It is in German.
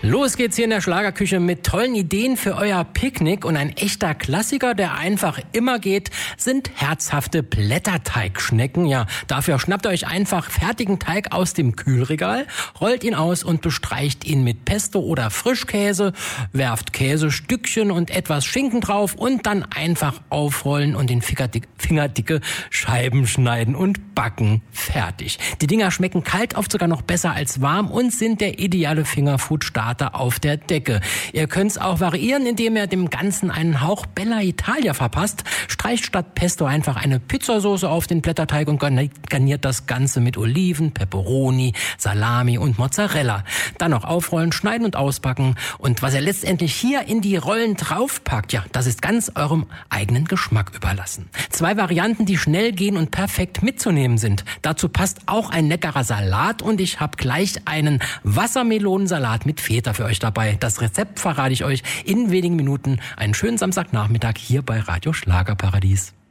Los geht's hier in der Schlagerküche mit tollen Ideen für euer Picknick. Und ein echter Klassiker, der einfach immer geht, sind herzhafte Blätterteigschnecken. Ja, dafür schnappt ihr euch einfach fertigen Teig aus dem Kühlregal, rollt ihn aus und bestreicht ihn mit Pesto oder Frischkäse, werft Käsestückchen und etwas Schinken drauf und dann einfach aufrollen und in fingerdicke Scheiben schneiden und backen. Fertig. Die Dinger schmecken kalt oft sogar noch besser als warm und sind der ideale Fingerfood-Starter auf der Decke. Ihr könnt's auch variieren, indem ihr dem Ganzen einen Hauch Bella Italia verpasst. Streicht statt Pesto einfach eine Pizzasauce auf den Blätterteig und garniert das Ganze mit Oliven, Peperoni, Salami und Mozzarella. Dann noch aufrollen, schneiden und auspacken. Und was ihr letztendlich hier in die Rollen draufpackt, ja, das ist ganz eurem eigenen Geschmack überlassen. 2 Varianten, die schnell gehen und perfekt mitzunehmen sind. Dazu passt auch ein leckerer Salat und ich habe gleich einen Wassermelonensalat mit Feta für euch dabei. Das Rezept verrate ich euch in wenigen Minuten. Einen schönen Samstagnachmittag hier bei Radio Schlagerparadies.